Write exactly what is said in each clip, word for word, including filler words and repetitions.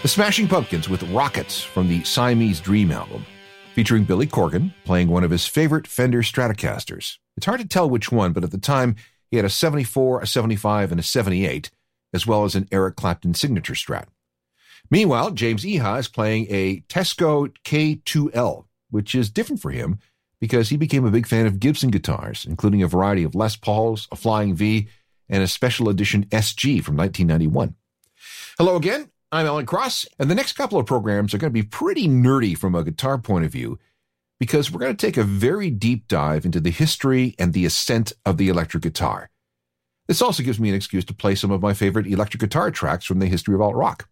The Smashing Pumpkins with Rockets from the Siamese Dream album, featuring Billy Corgan playing one of his favorite Fender Stratocasters. It's hard to tell which one, but at the time, he had a seventy-four, a seventy-five, and a seventy-eight, as well as an Eric Clapton signature Strat. Meanwhile, James Iha is playing a Teisco K two L, which is different for him because he became a big fan of Gibson guitars, including a variety of Les Pauls, a Flying V, and a special edition S G from nineteen ninety-one. Hello again. I'm Alan Cross, and the next couple of programs are going to be pretty nerdy from a guitar point of view because we're going to take a very deep dive into the history and the ascent of the electric guitar. This also gives me an excuse to play some of my favorite electric guitar tracks from the history of alt-rock.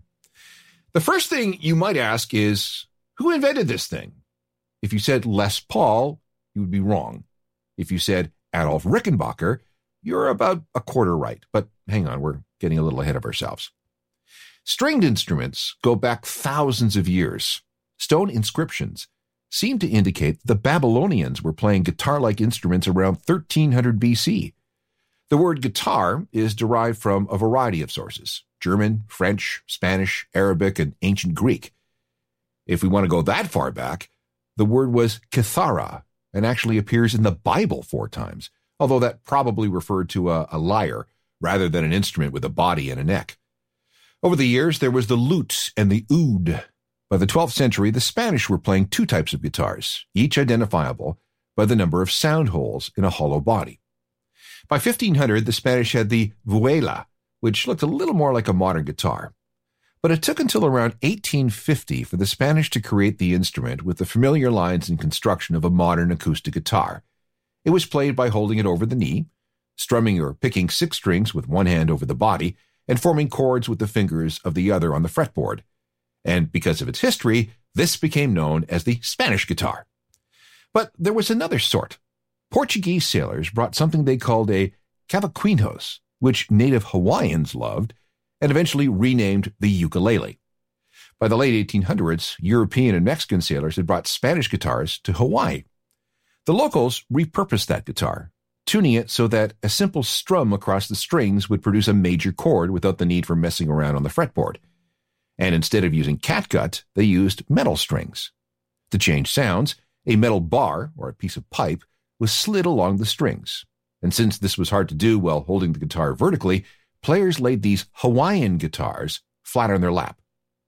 The first thing you might ask is, who invented this thing? If you said Les Paul, you would be wrong. If you said Adolf Rickenbacker, you're about a quarter right. But hang on, we're getting a little ahead of ourselves. Stringed instruments go back thousands of years. Stone inscriptions seem to indicate the Babylonians were playing guitar-like instruments around thirteen hundred B C. The word guitar is derived from a variety of sources: German, French, Spanish, Arabic, and ancient Greek. If we want to go that far back, the word was kithara and actually appears in the Bible four times, although that probably referred to a, a lyre rather than an instrument with a body and a neck. Over the years, there was the lute and the oud. By the twelfth century, the Spanish were playing two types of guitars, each identifiable by the number of sound holes in a hollow body. By fifteen hundred, the Spanish had the vihuela, which looked a little more like a modern guitar. But it took until around eighteen fifty for the Spanish to create the instrument with the familiar lines and construction of a modern acoustic guitar. It was played by holding it over the knee, strumming or picking six strings with one hand over the body, and forming chords with the fingers of the other on the fretboard. And because of its history, this became known as the Spanish guitar. But there was another sort. Portuguese sailors brought something they called a cavaquinhos, which native Hawaiians loved, and eventually renamed the ukulele. By the late eighteen hundreds, European and Mexican sailors had brought Spanish guitars to Hawaii. The locals repurposed that guitar, tuning it so that a simple strum across the strings would produce a major chord without the need for messing around on the fretboard. And instead of using catgut, they used metal strings. To change sounds, a metal bar, or a piece of pipe, was slid along the strings. And since this was hard to do while holding the guitar vertically, players laid these Hawaiian guitars flat on their lap.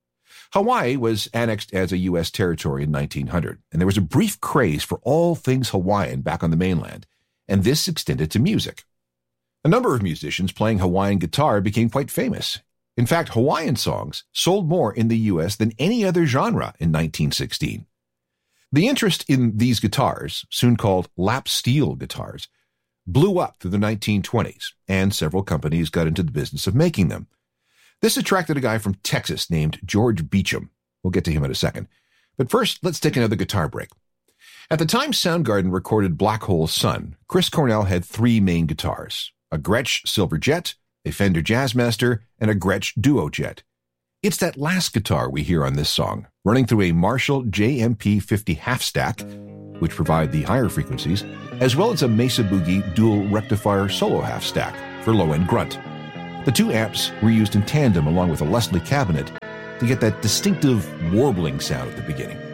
Hawaii was annexed as a U S territory in nineteen hundred, and there was a brief craze for all things Hawaiian back on the mainland, and this extended to music. A number of musicians playing Hawaiian guitar became quite famous. In fact, Hawaiian songs sold more in the U S than any other genre in nineteen sixteen. The interest in these guitars, soon called lap steel guitars, blew up through the nineteen twenties, and several companies got into the business of making them. This attracted a guy from Texas named George Beecham. We'll get to him in a second. But first, let's take another guitar break. At the time Soundgarden recorded Black Hole Sun, Chris Cornell had three main guitars: a Gretsch Silver Jet, a Fender Jazzmaster, and a Gretsch Duo Jet. It's that last guitar we hear on this song, running through a Marshall J M P fifty half stack, which provide the higher frequencies, as well as a Mesa Boogie dual rectifier solo half stack for low-end grunt. The two amps were used in tandem along with a Leslie cabinet to get that distinctive warbling sound at the beginning.